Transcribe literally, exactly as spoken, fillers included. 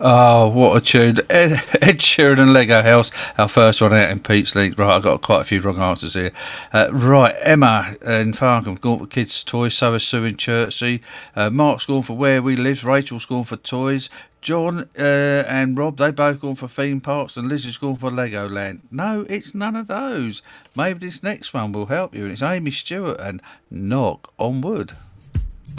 Oh, what a tune. Ed, Ed Sheeran and Lego House, our first one out in Pete's Link. Right, I've got quite a few wrong answers here. Uh, right, Emma in Farnham, gone for kids' toys, so is Sue in Chertsey. Uh, Mark's gone for Where We Live, Rachel's gone for toys. John uh, and Rob, they both gone for theme parks, and Liz has gone for Legoland. No, it's none of those. Maybe this next one will help you, and it's Amy Stewart and Knock on Wood.